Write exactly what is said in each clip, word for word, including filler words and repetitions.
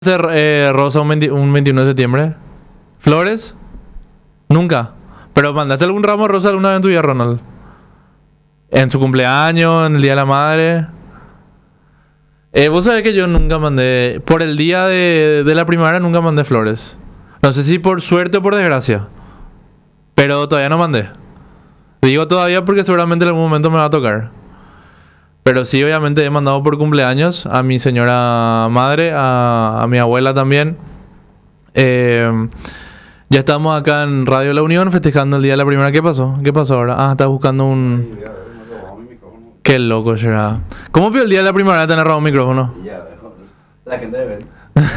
Eh, Rosa un, veinte un veintiuno de septiembre? ¿Flores? Nunca. ¿Pero mandaste algún ramo de rosa alguna vez en tu vida, Ronald? ¿En su cumpleaños? ¿En el día de la madre? Eh, vos sabés que yo nunca mandé... Por el día de, de la primavera nunca mandé flores. No sé si por suerte o por desgracia. Pero todavía no mandé. Digo todavía porque seguramente en algún momento me va a tocar. Pero sí, obviamente he mandado por cumpleaños a mi señora madre, a, a mi abuela también. Eh, ya estamos acá en Radio La Unión festejando el día de la primera. ¿Qué pasó? ¿Qué pasó ahora? Ah, estás buscando un... Qué loco será. ¿Cómo pidió el día de la primavera tener robado un micrófono? Ya, la gente debe ver.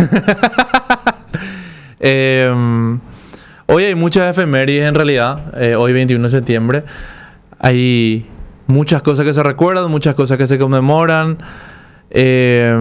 eh, hoy hay muchas efemérides en realidad. Eh, hoy veintiuno de septiembre. Hay... muchas cosas que se recuerdan, muchas cosas que se conmemoran. Eh,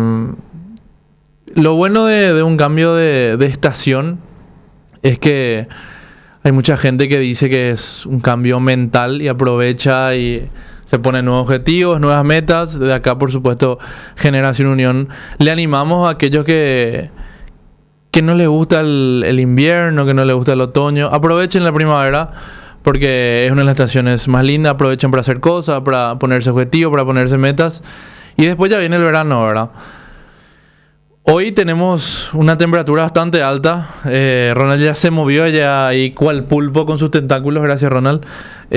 lo bueno de, de un cambio de, de estación es que hay mucha gente que dice que es un cambio mental y aprovecha y se pone nuevos objetivos, nuevas metas. De acá, por supuesto, Generación Unión, le animamos a aquellos que, que no les gusta el, el invierno, que no les gusta el otoño. Aprovechen la primavera, porque es una de las estaciones más lindas. Aprovechan para hacer cosas, para ponerse objetivos, para ponerse metas. Y después ya viene el verano, ¿verdad? Hoy tenemos una temperatura bastante alta. Eh, Ronald ya se movió, ya ahí cual pulpo con sus tentáculos. Gracias, Ronald.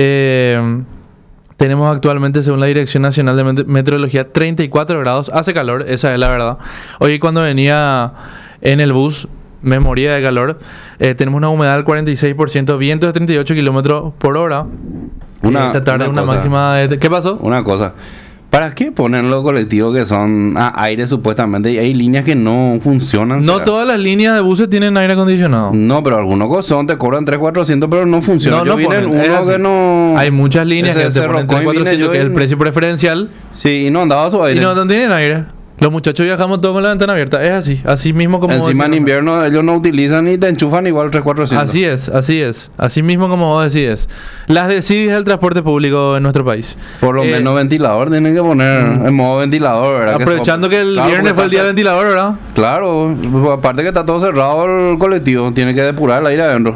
Eh, tenemos actualmente, según la Dirección Nacional de Met- Meteorología, treinta y cuatro grados. Hace calor, esa es la verdad. Hoy cuando venía en el bus... me moría de calor. Eh, tenemos una humedad del cuarenta y seis por ciento, vientos de treinta y ocho kilómetros por hora. Una, eh, esta tarde una una, cosa, máxima de... ¿Qué pasó? Una cosa. ¿Para qué ponen los colectivos que son a aire supuestamente? Y hay líneas que no funcionan. No ¿será? todas las líneas de buses tienen aire acondicionado. No, pero algunos son, te cobran tres, cuatrocientos, pero no funcionan. No, Yo no vine en ponen, es uno así. que no... Hay muchas líneas Ese que te ponen Cerro tres, Coin cuatrocientos, vine yo que es y el no- precio preferencial. Sí, y no andaba su aire. Y no, no tienen aire. Los muchachos viajamos todos con la ventana abierta. Es así. Así mismo como... Encima vos en decís, invierno ellos no utilizan y te enchufan igual tres, cuatrocientos. Así es, así es. Así mismo como vos decís. Las decides del transporte público en nuestro país. Por lo Eh, menos ventilador tienen que poner en modo ventilador, ¿verdad? Aprovechando que, sopla. el Claro, viernes porque fue el día está del ventilador, ¿verdad? cer- Claro, aparte que está todo cerrado el colectivo, tiene que depurar el aire adentro.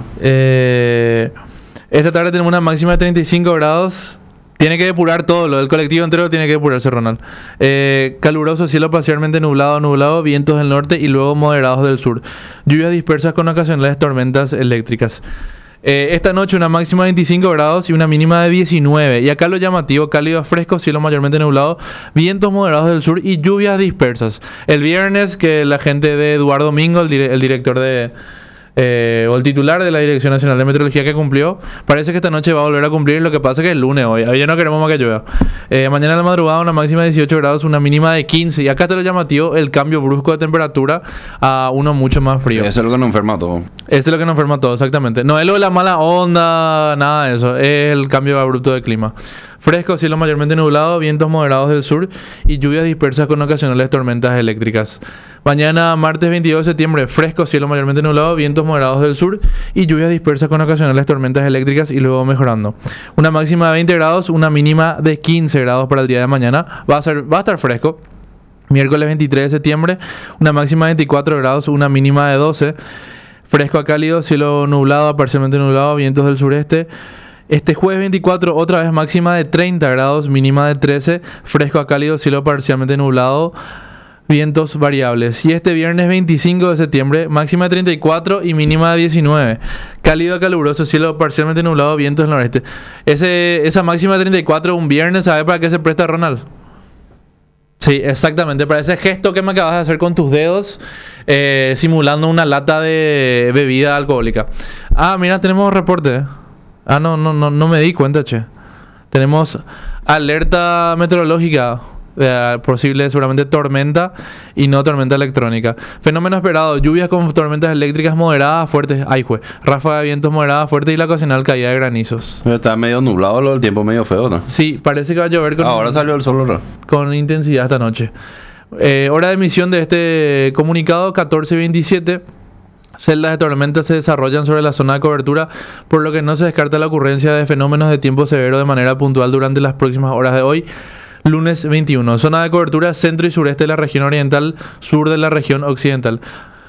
Eh, esta tarde tenemos una máxima de treinta y cinco grados. Tiene que depurar todo, lo del colectivo entero tiene que depurarse, Ronald. Eh, caluroso, cielo parcialmente nublado, nublado, vientos del norte y luego moderados del sur. Lluvias dispersas con ocasionales tormentas eléctricas. Eh, esta noche una máxima de veinticinco grados y una mínima de diecinueve. Y acá lo llamativo, cálido fresco, cielo mayormente nublado, vientos moderados del sur y lluvias dispersas. El viernes, que la gente de Eduardo Domingo, el, dire- el director de... Eh, o el titular de la Dirección Nacional de Meteorología que cumplió, parece que esta noche va a volver a cumplir. Lo que pasa es que es lunes hoy, hoy ya no queremos más que llueva. Eh, mañana a la madrugada una máxima de dieciocho grados, una mínima de quince. Y acá te lo llamativo, el cambio brusco de temperatura a uno mucho más frío. Eso es lo que nos enferma a todos. Eso es lo que nos enferma a todos, exactamente. No es lo de la mala onda, nada de eso. Es el cambio abrupto de clima. Fresco, cielo mayormente nublado, vientos moderados del sur y lluvias dispersas con ocasionales tormentas eléctricas. Mañana, martes veintidós de septiembre, fresco, cielo mayormente nublado, vientos moderados del sur y lluvias dispersas con ocasionales tormentas eléctricas y luego mejorando. Una máxima de veinte grados, una mínima de quince grados para el día de mañana. Va a ser, va a estar fresco. Miércoles veintitrés de septiembre, una máxima de veinticuatro grados, una mínima de doce. Fresco a cálido, cielo nublado, parcialmente nublado, vientos del sureste. Este jueves veinticuatro, otra vez máxima de treinta grados, mínima de trece. Fresco a cálido, cielo parcialmente nublado, vientos variables. Y este viernes veinticinco de septiembre, máxima de treinta y cuatro y mínima de diecinueve. Cálido a caluroso, cielo parcialmente nublado, vientos del noreste. Ese, esa máxima de treinta y cuatro un viernes, ¿sabes para qué se presta, Ronald? Sí, exactamente, para ese gesto que me acabas de hacer con tus dedos, eh, simulando una lata de bebida alcohólica. Ah, mira, tenemos reporte. Ah, no, no, no, no me di cuenta, che. Tenemos alerta meteorológica, eh, posible seguramente tormenta y no tormenta electrónica. Fenómeno esperado, lluvias con tormentas eléctricas moderadas, fuertes, ay jue, ráfaga de vientos moderadas, fuertes y la ocasional caída de granizos. Pero está medio nublado, lo- el tiempo medio feo, ¿no? Sí, parece que va a llover con, Ahora salió el sol, ¿no? con intensidad esta noche. Eh, hora de emisión de este comunicado, catorce veintisiete. Celdas de tormenta se desarrollan sobre la zona de cobertura, por lo que no se descarta la ocurrencia de fenómenos de tiempo severo de manera puntual durante las próximas horas de hoy. Lunes veintiuno. Zona de cobertura centro y sureste de la región oriental, sur de la región occidental.